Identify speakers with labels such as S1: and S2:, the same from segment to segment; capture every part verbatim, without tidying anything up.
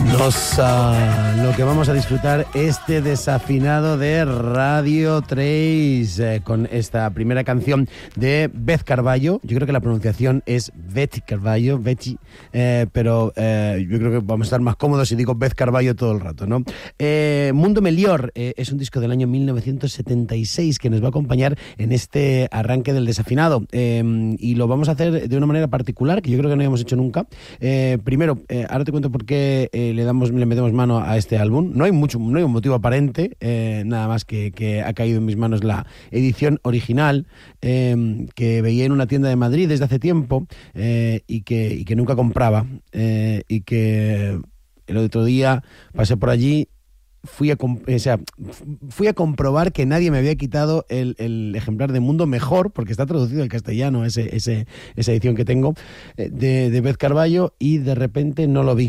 S1: Nos, uh, lo que vamos a disfrutar este desafinado de Radio tres eh, con esta primera canción de Beth Carballo. Yo creo que la pronunciación es Betty Carballo, Betty, eh, pero eh, yo creo que vamos a estar más cómodos si digo Beth Carballo todo el rato, ¿no? Eh, Mundo Melior eh, es un disco del año mil novecientos setenta y seis que nos va a acompañar en este arranque del desafinado, eh, y lo vamos a hacer de una manera particular que yo creo que no habíamos hecho nunca. Eh, primero, eh, ahora te cuento por qué eh, le damos le metemos mano a este álbum. No hay mucho, no hay un motivo aparente, eh, nada más que, que ha caído en mis manos la edición original eh, que veía en una tienda de Madrid desde hace tiempo eh, y, que, y que nunca compraba eh, y que el otro día pasé por allí. Fui a, o sea, fui a comprobar que nadie me había quitado el, el ejemplar de Mundo Mejor, porque está traducido al castellano ese, ese, esa edición que tengo de, de Beth Carballo, y de repente no lo vi.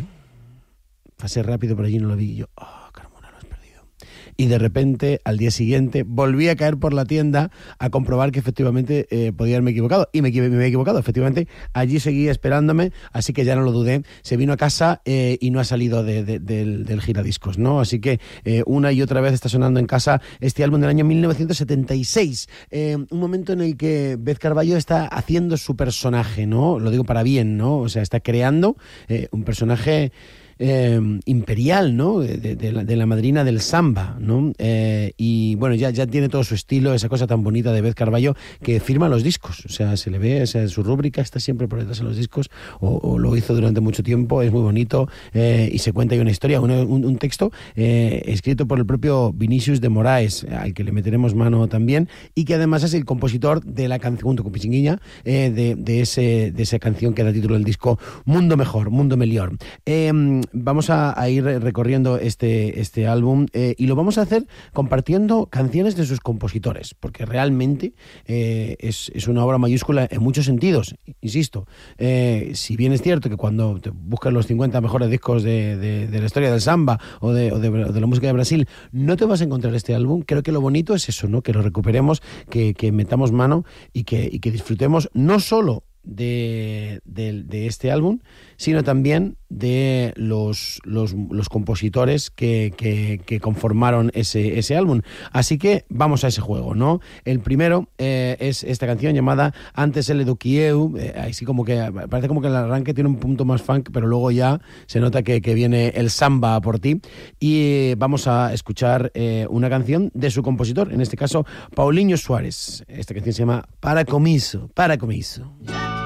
S1: Pasé rápido por allí y no lo vi. Y yo, oh, Carmona, lo has perdido. Y de repente, al día siguiente, volví a caer por la tienda a comprobar que efectivamente eh, podía haberme equivocado. Y me, me había equivocado. Efectivamente, allí seguía esperándome, así que ya no lo dudé. Se vino a casa eh, y no ha salido de, de, del, del giradiscos, ¿no? Así que eh, una y otra vez está sonando en casa este álbum del año mil novecientos setenta y seis. Eh, un momento en el que Beth Carballo está haciendo su personaje, ¿no? Lo digo para bien, ¿no? O sea, está creando eh, un personaje Eh, imperial, ¿no? De, de, la, de la madrina del samba, ¿no? Eh, y bueno, ya, ya tiene todo su estilo, esa cosa tan bonita de Beth Carballo que firma los discos, o sea, se le ve, o sea, su rúbrica está siempre por detrás de los discos, o, o lo hizo durante mucho tiempo, es muy bonito, eh, y se cuenta ahí una historia, un, un, un texto eh, escrito por el propio Vinicius de Moraes, al que le meteremos mano también, y que además es el compositor de la canción, junto con Pichinguinha, eh, de, de, ese, de esa canción que da título al disco Mundo Mejor, Mundo Melior. Eh, Vamos a, a ir recorriendo este, este álbum eh, y lo vamos a hacer compartiendo canciones de sus compositores, porque realmente eh, es, es una obra mayúscula en muchos sentidos. Insisto, eh, si bien es cierto que cuando te buscas los cincuenta mejores discos de, de, de la historia del samba o de, o de, o de la música de Brasil, no te vas a encontrar este álbum. Creo que lo bonito es eso, ¿no? Que lo recuperemos, que, que metamos mano y que, y que disfrutemos no solo De, de, de este álbum, sino también de los, los, los compositores que, que, que conformaron ese, ese álbum. Así que vamos a ese juego, ¿no? El primero eh, es esta canción llamada Antes el Eduquieu, eh, así como que parece como que el arranque tiene un punto más funk, pero luego ya se nota que, que viene el samba por ti, y vamos a escuchar eh, una canción de su compositor, en este caso Paulinho Suárez. Esta canción se llama Para Comiso, Para Comiso.